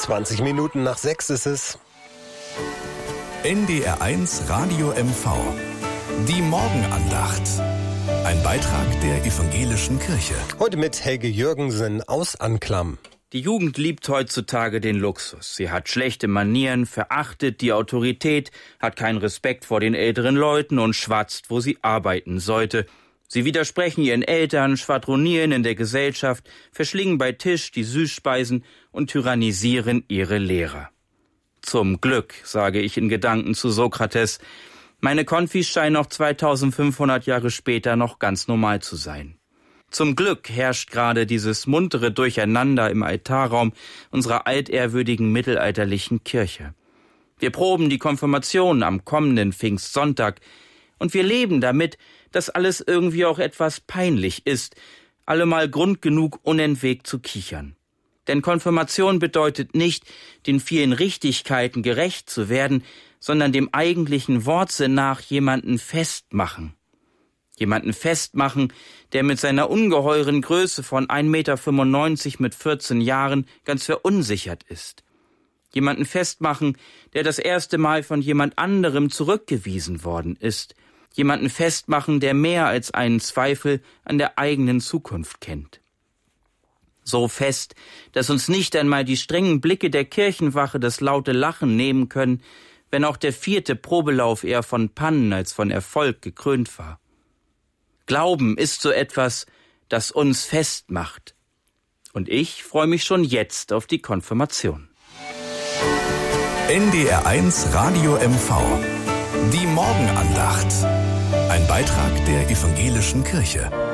20 Minuten nach 6 ist es. NDR1 Radio MV. Die Morgenandacht. Ein Beitrag der Evangelischen Kirche. Heute mit Helge Jürgensen aus Anklam. Die Jugend liebt heutzutage den Luxus. Sie hat schlechte Manieren, verachtet die Autorität, hat keinen Respekt vor den älteren Leuten und schwatzt, wo sie arbeiten sollte. Sie widersprechen ihren Eltern, schwadronieren in der Gesellschaft, verschlingen bei Tisch die Süßspeisen und tyrannisieren ihre Lehrer. Zum Glück, sage ich in Gedanken zu Sokrates, meine Konfis scheinen auch 2500 Jahre später noch ganz normal zu sein. Zum Glück herrscht gerade dieses muntere Durcheinander im Altarraum unserer altehrwürdigen mittelalterlichen Kirche. Wir proben die Konfirmation am kommenden Pfingstsonntag und wir leben damit, dass alles irgendwie auch etwas peinlich ist, allemal Grund genug, unentwegt zu kichern. Denn Konfirmation bedeutet nicht, den vielen Richtigkeiten gerecht zu werden, sondern dem eigentlichen Wortsinn nach jemanden festmachen. Jemanden festmachen, der mit seiner ungeheuren Größe von 1,95 Meter mit 14 Jahren ganz verunsichert ist. Jemanden festmachen, der das erste Mal von jemand anderem zurückgewiesen worden ist. Jemanden festmachen, der mehr als einen Zweifel an der eigenen Zukunft kennt. So fest, dass uns nicht einmal die strengen Blicke der Kirchenwache das laute Lachen nehmen können, wenn auch der 4. Probelauf eher von Pannen als von Erfolg gekrönt war. Glauben ist so etwas, das uns festmacht. Und ich freue mich schon jetzt auf die Konfirmation. NDR1 Radio MV. Die Morgenandacht. Ein Beitrag der Evangelischen Kirche.